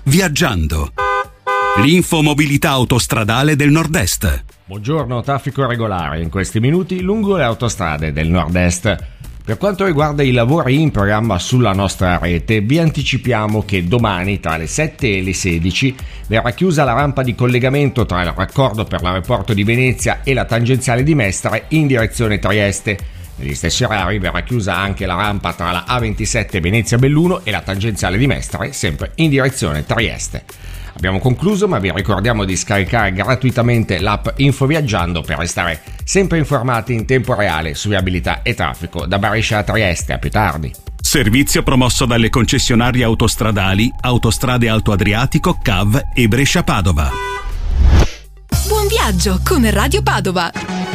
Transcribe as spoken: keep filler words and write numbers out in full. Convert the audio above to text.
Viaggiando. L'infomobilità autostradale del Nord-Est. Buongiorno, traffico regolare in questi minuti lungo le autostrade del Nord-Est. Per quanto riguarda i lavori in programma sulla nostra rete, vi anticipiamo che domani tra le sette e le sedici verrà chiusa la rampa di collegamento tra il raccordo per l'aeroporto di Venezia e la tangenziale di Mestre in direzione Trieste. Negli stessi orari verrà chiusa anche la rampa tra la A ventisette Venezia-Belluno e la tangenziale di Mestre, sempre in direzione Trieste. Abbiamo concluso, ma vi ricordiamo di scaricare gratuitamente l'app Info Viaggiando per restare sempre informati in tempo reale su viabilità e traffico da Brescia a Trieste. A più tardi. Servizio promosso dalle concessionarie autostradali Autostrade Alto Adriatico, C A V e Brescia Padova. Buon viaggio con Radio Padova.